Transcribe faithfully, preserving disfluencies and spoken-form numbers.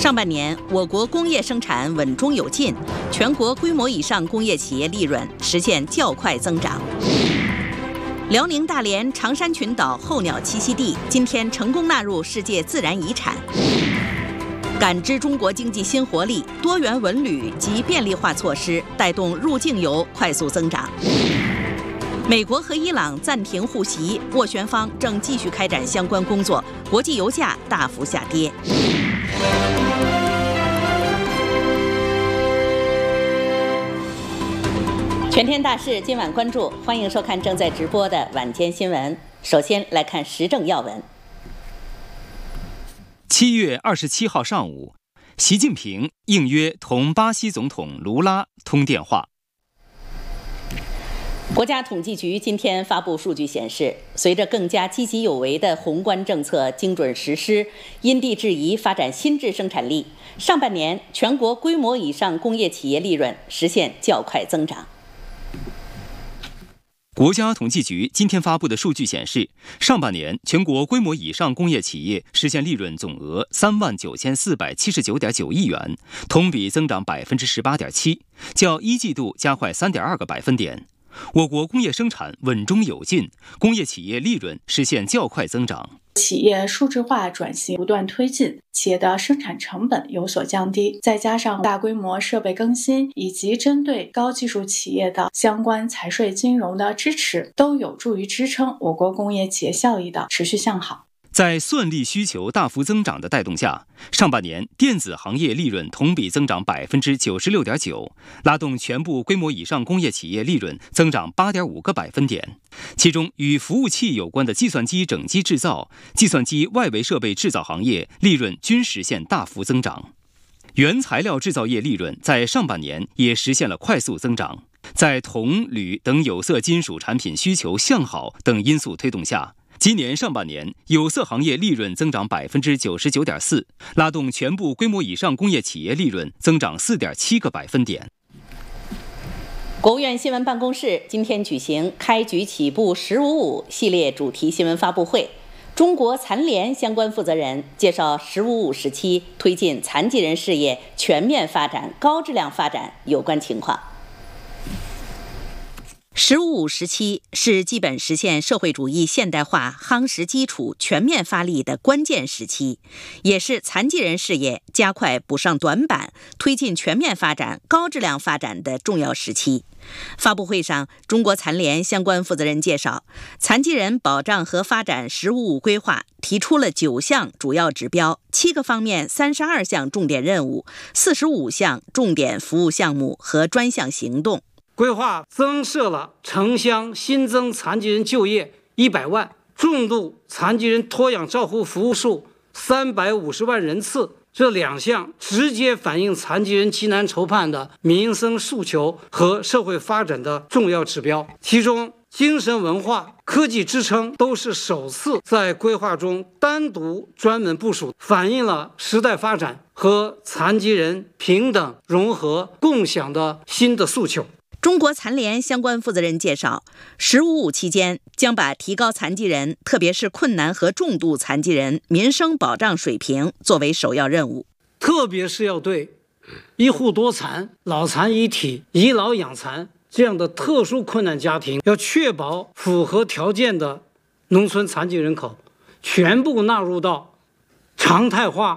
上半年，我国工业生产稳中有进，全国规模以上工业企业利润实现较快增长。辽宁大连长山群岛候鸟栖息地今天成功纳入世界自然遗产。感知中国经济新活力，多元文旅及便利化措施带动入境游快速增长。美国和伊朗暂停互袭，斡旋方正继续开展相关工作，国际油价大幅下跌。全天大事今晚关注，欢迎收看正在直播的晚间新闻。首先来看时政要闻。 七月二十七号上午，习近平应约同巴西总统卢拉通电话。 国家统计局今天发布数据显示，随着更加积极有为的宏观政策精准实施，因地制宜发展新质生产力，上半年全国规模以上工业企业利润实现较快增长。 国家统计局今天发布的数据显示，上半年全国规模以上工业企业实现利润总额三万九千四百七十九点九亿元，同比增长百分之十八点七，较一季度加快三点二个百分点。我国工业生产稳中有进，工业企业利润实现较快增长。 企业数字化转型不断推进，企业的生产成本有所降低，再加上大规模设备更新以及针对高技术企业的相关财税金融的支持，都有助于支撑我国工业企业效益的持续向好。 在算力需求大幅增长的带动下，上半年电子行业利润同比增长百分之九十六点九，拉动全部规模以上工业企业利润增长八点五个百分点。其中，与服务器有关的计算机整机制造、计算机外围设备制造行业利润均实现大幅增长。原材料制造业利润在上半年也实现了快速增长。在铜、铝等有色金属产品需求向好等因素推动下，今年上半年，有色行业利润增长百分之九十九点四，拉动全部规模以上工业企业利润增长四点七个百分点。 国务院新闻办公室今天举行开局起步“十五五”系列主题新闻发布会，中国残联相关负责人介绍“十五五”时期推进残疾人事业全面发展、高质量发展有关情况。十五五时期是基本实现社会主义现代化夯实基础、全面发力的关键时期，也是残疾人事业加快补上短板、推进全面发展、高质量发展的重要时期。发布会上，中国残联相关负责人介绍，残疾人保障和发展“十五五”规划提出了九项主要指标、七个方面、三十二项重点任务、四十五项重点服务项目和专项行动。 规划增设了城乡新增残疾人就业一百万，重度残疾人托养照护服务数三百五十万人次，这两项直接反映残疾人急难愁盼的民生诉求和社会发展的重要指标。其中，精神文化、科技支撑都是首次在规划中单独专门部署，反映了时代发展和残疾人平等、融合、共享的新的诉求。 中国残联相关负责人介绍，“十五五”期间将把提高残疾人，特别是困难和重度残疾人民生保障水平作为首要任务， 特别是要对一户多残、老残一体、遗老养残这样的特殊困难家庭，要确保符合条件的农村残疾人口全部纳入到常态化